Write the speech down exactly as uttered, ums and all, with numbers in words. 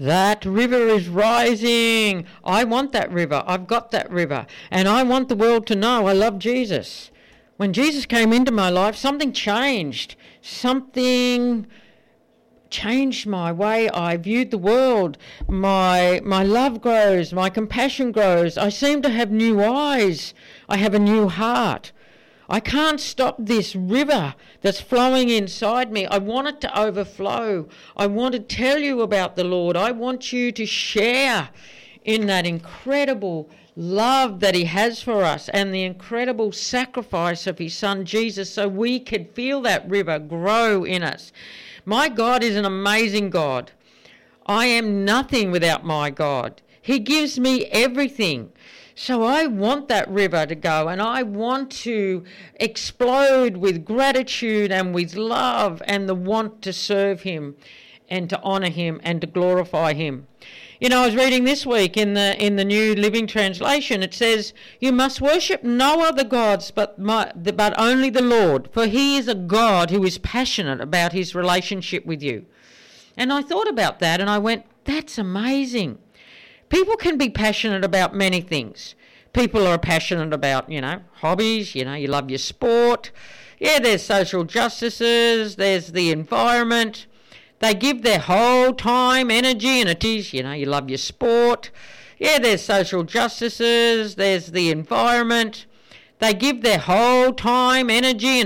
That river is rising. I want that river. I've got that river. And I want the world to know I love Jesus. When Jesus came into my life, something changed. Something changed my way I viewed the world. My my love grows. My compassion grows. I seem to have new eyes. I have a new heart. I can't stop this river that's flowing inside me. I want it to overflow. I want to tell you about the Lord. I want you to share in that incredible love that he has for us and the incredible sacrifice of his son Jesus so we could feel that river grow in us. My God is an amazing God. I am nothing without my God. He gives me everything. So I want that river to go, and I want to explode with gratitude and with love and the want to serve him and to honour him and to glorify him. You know, I was reading this week in the in the New Living Translation, it says, "You must worship no other gods but my, but only the Lord, for he is a God who is passionate about his relationship with you." And I thought about that and I went, that's amazing. People can be passionate about many things. People are passionate about, you know, hobbies, you know, you love your sport. Yeah, there's social justices, there's the environment. They give their whole time, energy, and it is, you know, you love your sport. Yeah, there's social justices, there's the environment. They give their whole time, energy, and